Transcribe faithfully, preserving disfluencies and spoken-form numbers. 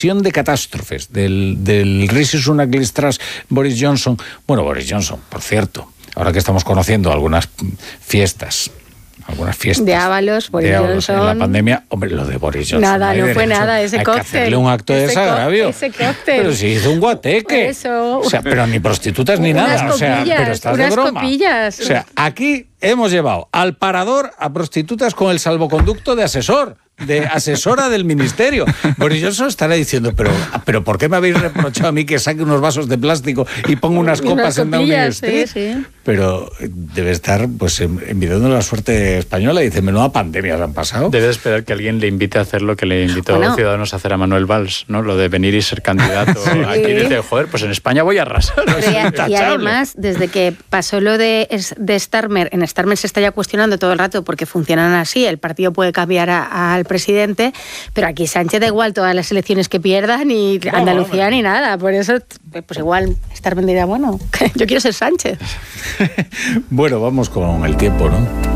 de catástrofes del, del Rishi Sunak, Liz Truss, Boris Johnson. Bueno, Boris Johnson, por cierto, ahora que estamos conociendo algunas fiestas, algunas fiestas de Ábalos, Boris de Ábalos Johnson. en la pandemia, hombre, lo de Boris Johnson. Nada, no, no fue derecho. nada, ese Hay cóctel. que hacerle un acto de desagravio. Ese cóctel. Pero si hizo un guateque. Eso. O sea, pero ni prostitutas ni Unas nada. O sea, copillas, pero estás unas de broma. copillas. O sea, aquí hemos llevado al parador a prostitutas con el salvoconducto de asesor, de asesora del ministerio. Boris Johnson estará diciendo, pero, pero ¿por qué me habéis reprochado a mí que saque unos vasos de plástico y ponga unas copas en Downing Street? Sí, sí. Pero debe estar pues envidiando la suerte española y dice, menuda pandemia han pasado. Debe de esperar que alguien le invite a hacer lo que le invitó bueno. a Ciudadanos a hacer a Manuel Valls, ¿no? Lo de venir y ser candidato. Sí. Aquí dice, joder, pues en España voy a arrasar. Y, y además, desde que pasó lo de, de Starmer, en Starmer se está ya cuestionando todo el rato porque funcionan así, el partido puede cambiar a, a, al presidente, pero aquí Sánchez da igual todas las elecciones que pierdan, ni no, Andalucía no, ni nada, por eso pues igual Starmer dirá, bueno, yo quiero ser Sánchez. Bueno, vamos con el tiempo, ¿no?